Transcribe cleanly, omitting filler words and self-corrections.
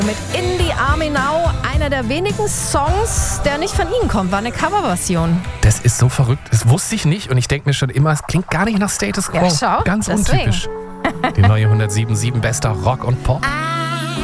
Mit In die Army Now, einer der wenigen Songs, der nicht von Ihnen kommt, war eine Coverversion. Das ist so verrückt. Das wusste ich nicht und ich denke mir schon immer, es klingt gar nicht nach Status Quo. Ja, schau, Ganz deswegen. untypisch. Die neue 107.7 bester Rock und Pop.